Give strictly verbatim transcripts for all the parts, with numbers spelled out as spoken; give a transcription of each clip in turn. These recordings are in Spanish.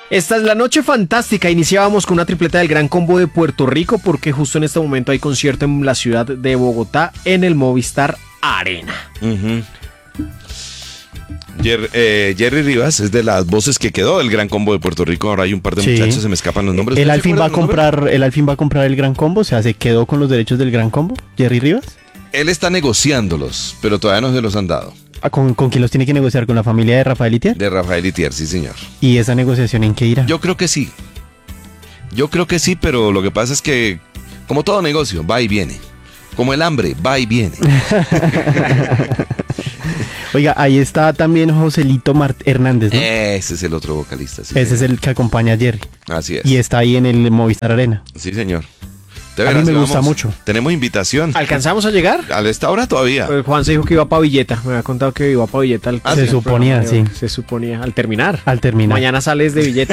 Esta es la noche fantástica. Iniciábamos con una tripleta del Gran Combo de Puerto Rico porque justo en este momento hay concierto en la ciudad de Bogotá en el Movistar Arena. Uh-huh. Jer, eh, Jerry Rivas es de las voces que quedó del Gran Combo de Puerto Rico. Ahora hay un par de sí. muchachos, se me escapan los nombres. ¿El al fin va a comprar, el al fin va a comprar el Gran Combo? O sea, ¿se quedó con los derechos del Gran Combo, Jerry Rivas? Él está negociándolos, pero todavía no se los han dado. ¿Con, ¿Con quién los tiene que negociar? ¿Con la familia de Rafael Itier? De Rafael Itier, sí, señor. ¿Y esa negociación en qué irá? Yo creo que sí. Yo creo que sí, pero lo que pasa es que, como todo negocio, va y viene. Como el hambre, va y viene. Oiga, ahí está también Joselito Mart- Hernández, ¿no? Ese es el otro vocalista. Sí, Ese señor. es el que acompaña a Jerry. Así es. Y está ahí en el Movistar Arena. Sí, señor. De veras, a mí me gusta vamos, mucho. Tenemos invitación. ¿Alcanzamos a llegar? A esta hora todavía. Pues Juan se dijo que iba para Villeta. Me había contado que iba para Villeta. Al ah, se suponía, sí. Se suponía. Al terminar. Al terminar. Mañana sales de Villeta.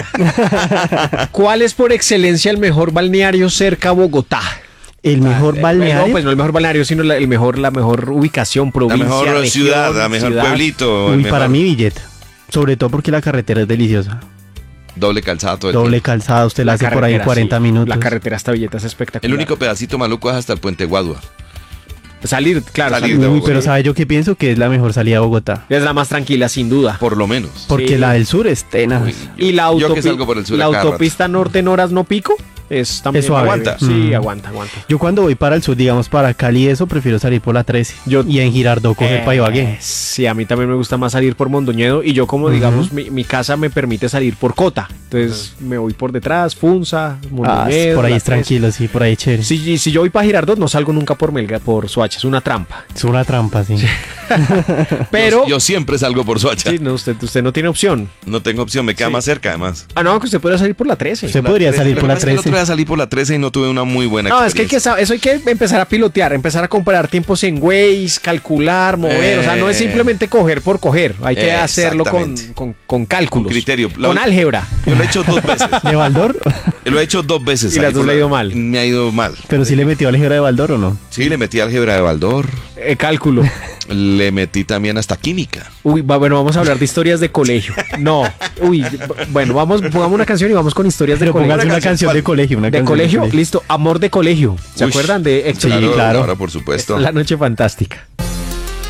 ¿Cuál es por excelencia el mejor balneario cerca a Bogotá? El mejor ah, balneario. No, pues no el mejor balneario, sino la, el mejor, la mejor ubicación, provincia, la mejor región, ciudad, la mejor ciudad. pueblito. Uy, mejor... para mí Villeta. Sobre todo porque la carretera es deliciosa. Doble calzada todo el Doble tiempo. calzada, usted la, la hace por ahí en cuarenta sí. minutos. La carretera hasta Villeta es espectacular. El único pedacito maluco es hasta el Puente Guadua. Salir, claro. Salir salir de Uy, pero ¿sabe yo qué pienso? Que es la mejor salida a Bogotá. Es la más tranquila, sin duda. Por lo menos. Porque sí. la del sur es tenaz. Uy, y la, yo autopi- que salgo por el sur la autopista norte en horas no pico es también Eso aguanta. Sí, mm. aguanta, aguanta. Yo cuando voy para el sur, digamos para Cali y eso, prefiero salir por la trece. Yo, y en Girardot coger eh, para Ibagué. Sí, a mí también me gusta más salir por Mondoñedo y yo como uh-huh. digamos, mi, mi casa me permite salir por Cota. Entonces uh-huh. me voy por detrás, Funza, Mondoñedo. Ah, por ahí es tranquilo, sí, por ahí es chévere. Si, si yo voy para Girardot no salgo nunca por Melga, por Soacha, es una trampa. Es una trampa, sí. Pero yo, yo siempre salgo por Soacha. Sí, no, usted, usted no tiene opción. No tengo opción, me queda sí. más cerca además. Ah, no, que usted podría salir por la trece. Usted la podría trece. salir por la trece. El otro día salí por la trece y no tuve una muy buena no, experiencia. No, es que, hay que saber, eso hay que empezar a pilotear, empezar a comparar tiempos en Waze, calcular, mover. Eh, o sea, no es simplemente coger por coger. Hay que hacerlo con, con, con cálculos. Con criterio. Con la, álgebra. Yo lo he hecho dos veces. ¿De Baldor? Lo he hecho dos veces. Y las dos le ha ido mal. Me ha ido mal. ¿Pero sí le metió álgebra de Baldor o no? Sí, le metí álgebra de Baldor. Eh, cálculo. Le metí también hasta química. Uy, va, bueno, vamos a hablar de historias de colegio. No, uy, bueno, vamos, pongamos una canción y vamos con historias Pero de colegio. Una, una canción, canción de colegio. Una de, colegio, de colegio, listo, Amor de colegio. ¿Se Uy, acuerdan de Héctor? Claro, sí, claro. Ahora, por supuesto. La noche fantástica.